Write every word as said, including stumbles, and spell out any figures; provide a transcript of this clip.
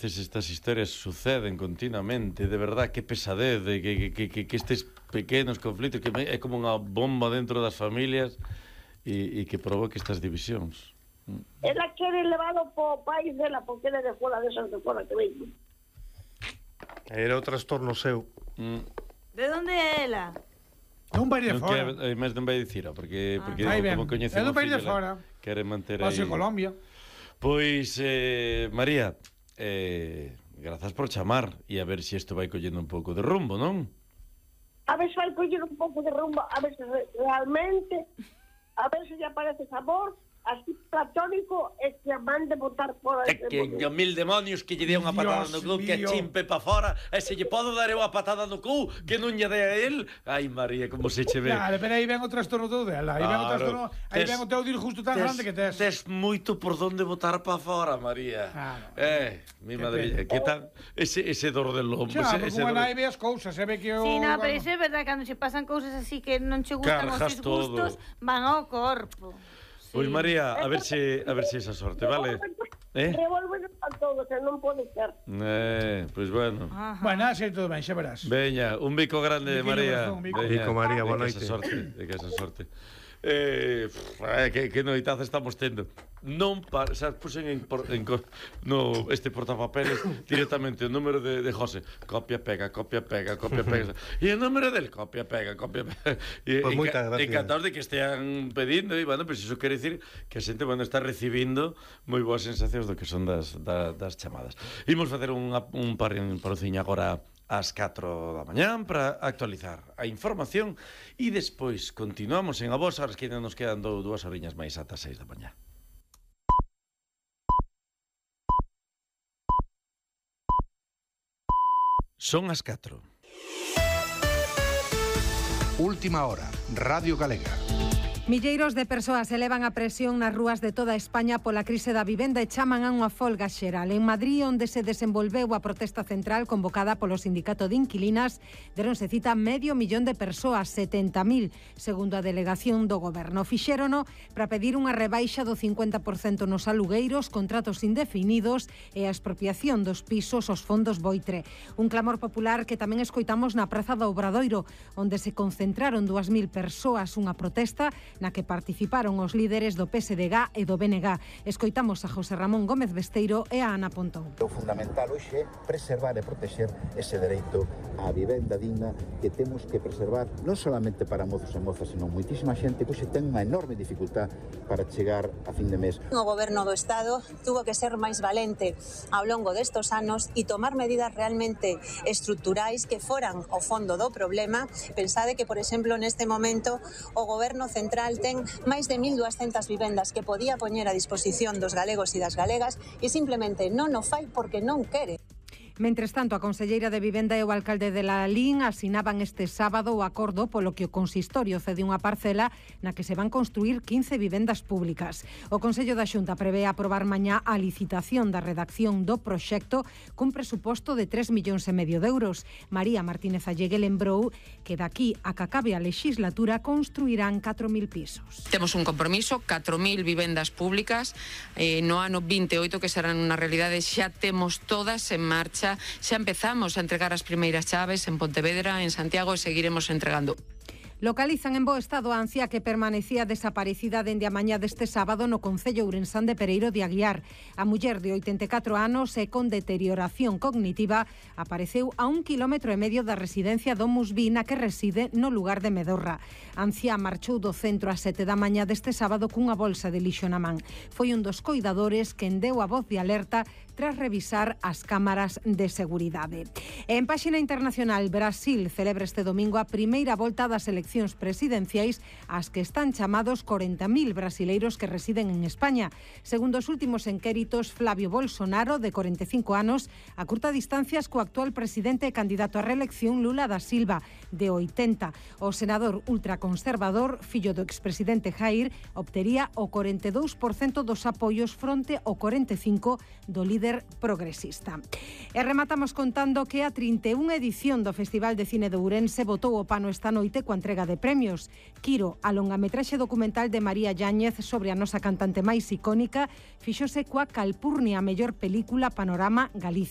veces estas historias suceden continuamente, de verdad, que pesadez, de que, que, que, que estes pequenos conflitos, que é como unha bomba dentro das familias e, e que provoque estas divisións. Ela quere levalo po país dela, porque ela de fora, desas de fora que veio. Era o trastorno seu. Mm. De onde é ela? Non vai de Non fora. quer, máis non vai dicir, porque, Ah. porque Vai ben. como coñece É unha do país de filla, fora. quere manter Vas aí... en Colombia. Pois, eh, María, eh, grazas por chamar e a ver se si isto vai collendo un pouco de rumbo, non? A ver se vai coller un pouco de rumbo, a ver se realmente, a ver se lle aparece sabor, así platónico, e que a mande botar fora. É que yo mil demonios que lle dea unha patada no cu, que chimpe pa fora, e se lle podo dar eu a patada no cu, que non lle dea a él. Ai, María, como se che ve. Claro, pero aí ven o trastorno todo dela. Aí ven o trastorno, aí ven o teu disgusto tan tes, grande que tes. Tes moito por donde botar pa fora, María. Claro. Eh, mi madrilla, que tan ese ese dor del lombo, Xa, ese, porque ese unha dor... nai ve as cousas, se ve que o... Sí, no, pero iso é verdade, cando se pasan cousas así que non che gustan os Cargas disgustos, todo. van ao corpo. Pois María, a ver se a ver se esa sorte, vale? Eh? Revolven a todos, e non pode ser. Eh, pois bueno. Ajá. Bueno, así todo ben, xa verás. Veña, un bico grande, Biquillo María. corazón, bico. Veña, Bico, María, de boa que noite. esa sorte, de que esa sorte. Eh, pff, eh, que, que noitaza estamos tendo. Non para, xa puxen en, por, en no este portapapeles directamente o número de, de José, copia pega, copia pega, copia pega. E o número del copia pega, copia pega. E, Pues moitas gracias. encantados de que estean pedindo e bueno, pois pues iso quere dicir que a xente bueno, está recibindo moi boas sensacións do que son das, das, das chamadas. Imos facer un, un par en parociña agora ás catro da mañán para actualizar a información e despois continuamos en a vos, horas que ainda nos quedan do, dúas horiñas máis ata seis da mañá. Son as catro. Última hora, Radio Galega. Milleiros de persoas elevan a presión nas rúas de toda España pola crise da vivenda e chaman a unha folga xeral. En Madrid, onde se desenvolveu a protesta central convocada polo Sindicato de Inquilinas, deronse cita medio millón de persoas, setenta mil, segundo a delegación do Goberno. Fixérono para pedir unha rebaixa do cincuenta por cento nos alugueiros, contratos indefinidos e a expropiación dos pisos aos fondos Boitre. Un clamor popular que tamén escoitamos na Praza do Obradoiro, onde se concentraron dúas mil persoas, unha protesta na que participaron os líderes do P S D G e do B N G. Escoitamos a José Ramón Gómez Besteiro e a Ana Pontón. O fundamental hoxe é preservar e protexer ese dereito á vivenda digna que temos que preservar non solamente para mozos e mozas, senón moitísima xente que hoxe ten unha enorme dificultad para chegar a fin de mes. O Goberno do Estado tuvo que ser máis valente ao longo destos anos e tomar medidas realmente estruturais que foran ao fondo do problema. Pensade que, por exemplo, neste momento o Goberno Central ten máis de mil duascentas vivendas que podía poñer a disposición dos galegos e das galegas e simplemente non o fai porque non quere. Mentres tanto, a conselleira de Vivenda e o alcalde de Lalín asinaban este sábado o acordo polo que o consistorio cede unha parcela na que se van construir quince vivendas públicas. O Consello da Xunta prevé aprobar mañá a licitación da redacción do proxecto cun presuposto de tres millóns e medio de euros. María Martínez Allegue lembrou que daqui a que acabe a legislatura construirán catro mil pisos. Temos un compromiso, catro mil vivendas públicas eh, no ano vinte e oito que serán unha realidade, xa temos todas en marcha. Xa empezamos a entregar as primeiras chaves en Pontevedra, en Santiago e seguiremos entregando. Localizan en bo estado a anciá que permanecía desaparecida dende a mañá deste sábado no concello ourensán de Pereiro de Aguiar. A muller de oitenta e catro anos e con deterioración cognitiva apareceu a un kilómetro e medio da residencia do Musví, na que reside no lugar de Medorra. A anciá marchou do centro a sete da mañá deste sábado cunha bolsa de lixo na man. Foi un dos coidadores quen deu a voz de alerta tras revisar as cámaras de seguridade. En páxina internacional, Brasil celebra este domingo a primeira volta das eleccións presidenciais ás que están chamados corenta mil brasileiros que residen en España. Segundo os últimos enquéritos, Flavio Bolsonaro, de corenta e cinco anos, acurta distancias co actual presidente e candidato a reelección Lula da Silva, de oitenta. O senador ultraconservador, fillo do expresidente Jair, obtería o corenta e dous por cento dos apoios fronte ao corenta e cinco por cento do líder progresista. E rematamos contando que a trinta e unha edición do Festival de Cine de Ourense botou o pano esta noite coa entrega de premios. Quiro, a longametraxe documental de María Yáñez sobre a nosa cantante máis icónica, fixose coa Calpurnia, mellor película Panorama Galicia.